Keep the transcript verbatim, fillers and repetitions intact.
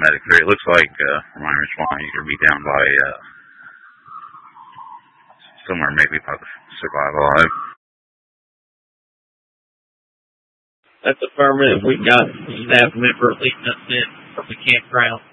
medic three. It looks like uh, from my response, you're going to be down by uh, somewhere maybe by the survival alive. That's affirmative. We got a staff member leading us in from the campground.